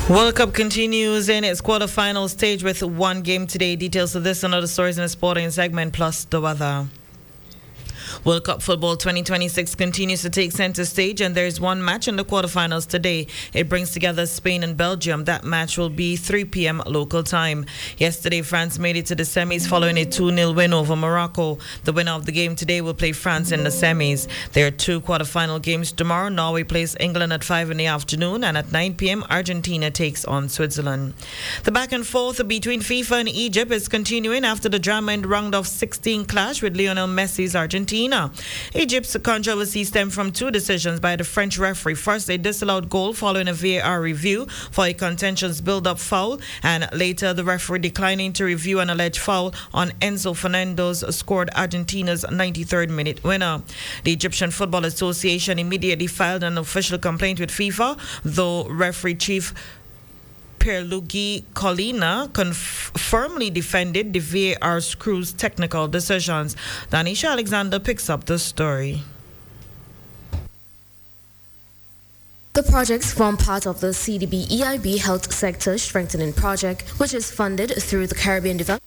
World Cup continues in its quarterfinal stage with one game today. Details of this and other stories in the sporting segment, plus the weather. World Cup Football 2026 continues to take center stage, and there is one match in the quarterfinals today. It brings together Spain and Belgium. That match will be 3 p.m. local time. Yesterday, France made it to the semis following a 2-0 win over Morocco. The winner of the game today will play France in the semis. There are two quarterfinal games tomorrow. Norway plays England at 5 in the afternoon, and at 9 p.m. Argentina takes on Switzerland. The back and forth between FIFA and Egypt is continuing after the drama in the round of 16 clash with Lionel Messi's Argentina. Egypt's controversy stemmed from two decisions by the French referee. First, a disallowed goal following a VAR review for a contentious build-up foul, and later the referee declining to review an alleged foul on Enzo Fernandez scored Argentina's 93rd minute winner. The Egyptian Football Association immediately filed an official complaint with FIFA, though referee chief Pierluigi Collina firmly defended the VAR screws technical decisions. Danisha Alexander picks up the story. The projects form part of the CDB EIB Health Sector Strengthening Project, which is funded through the Caribbean Development